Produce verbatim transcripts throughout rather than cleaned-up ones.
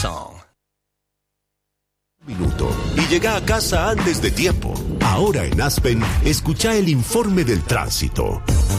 song. Minuto y llega a casa antes de tiempo. Ahora en Aspen, escucha el informe del tránsito.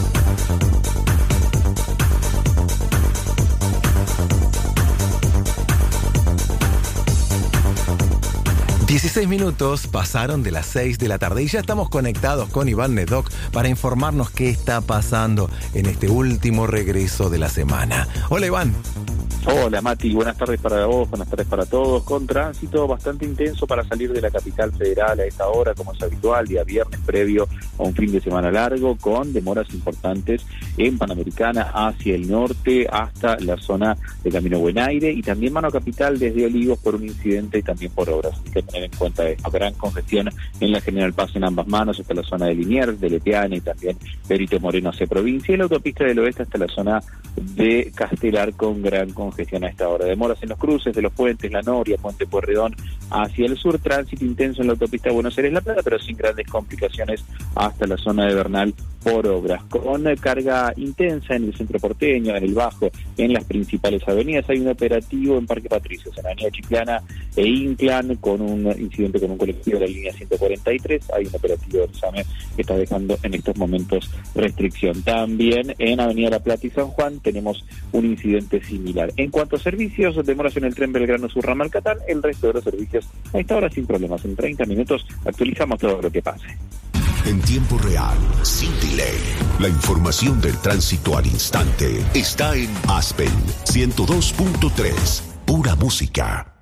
dieciséis minutos pasaron de las seis de la tarde y ya estamos conectados con Iván Nedoc para informarnos qué está pasando en este último regreso de la semana. Hola, Iván. Hola, Mati, buenas tardes para vos, buenas tardes para todos. Con tránsito bastante intenso para salir de la capital federal a esta hora, como es habitual, día viernes previo a un fin de semana largo, con demoras importantes en Panamericana hacia el norte hasta la zona de Camino Buen Aire, y también mano capital desde Olivos por un incidente y también por obras. Hay que tener en cuenta esto. Gran congestión en la General Paz en ambas manos, hasta la zona de Liniers, de Leteana y también Perito Moreno hacia provincia, y la autopista del oeste hasta la zona de Castelar con gran congestión a esta hora. Demoras en los cruces de los puentes, La Noria, Puente Pueyrredón hacia el sur, tránsito intenso en la autopista Buenos Aires-La Plata, pero sin grandes complicaciones hasta la zona de Bernal por obras. Con carga intensa en el centro porteño, en el Bajo, en las principales avenidas. Hay un operativo en Parque Patricios, en Avenida Chiclana e Inclán, con un incidente con un colectivo de la línea ciento cuarenta y tres. Hay un operativo de examen que está dejando en estos momentos restricción. También en Avenida La Plata y San Juan tenemos un incidente similar. En cuanto a servicios, demoras en el tren Belgrano Sur Ramal Catán, el resto de los servicios a esta hora sin problemas. En treinta minutos actualizamos todo lo que pase. En tiempo real, sin delay. La información del tránsito al instante está en Aspen ciento dos punto tres. Pura música.